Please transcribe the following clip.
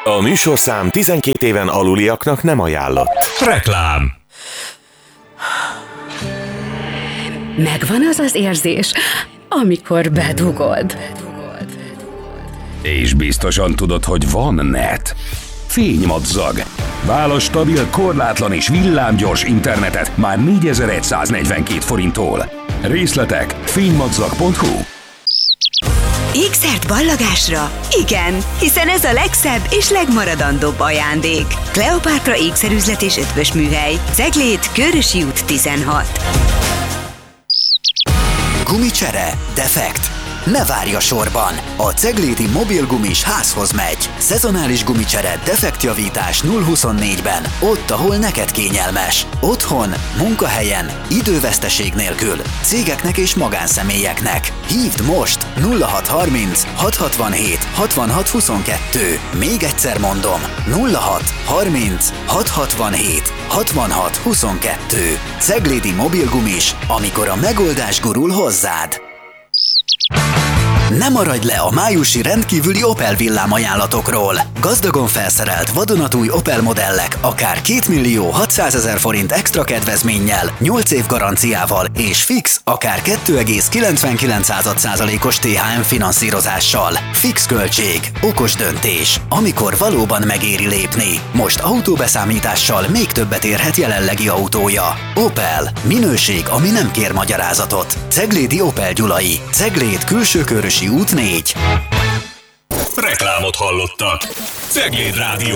A műsorszám 12 éven aluliaknak nem ajánlott. Reklám. Megvan az az érzés, amikor bedugod. És biztosan tudod, hogy van net. Fénymadzag. Válasz stabil, korlátlan és villámgyors internetet már 4142 forinttól. Részletek fénymadzag.hu. Ékszert ballagásra? Igen, hiszen ez a legszebb és legmaradandóbb ajándék. Kleopátra ékszerüzlet és ötvös műhely. Ceglét, Kőrösi út 16. Gumicsere, defekt. Ne várj a sorban! A Ceglédi mobilgumis házhoz megy. Szezonális gumicsere, defektjavítás 0-24-ben, ott, ahol neked kényelmes. Otthon, munkahelyen, időveszteség nélkül, cégeknek és magánszemélyeknek. Hívd most 0630 667 6622. Még egyszer mondom, 0630 667 6622. Ceglédi mobilgumis, amikor a megoldás gurul hozzád. Ne maradj le a májusi rendkívüli Opel villám ajánlatokról. Gazdagon felszerelt vadonatúj Opel modellek akár 2 600 000 forint extra kedvezménnyel, 8 év garanciával és fix akár 2,99%-os THM finanszírozással. Fix költség, okos döntés, amikor valóban megéri lépni. Most autóbeszámítással még többet érhet jelenlegi autója. Opel. Minőség, ami nem kér magyarázatot. Ceglédi Opel Gyulai. Cegléd, Külsőkőrösi út 4. Reklámot hallottak. Cegléd Rádió.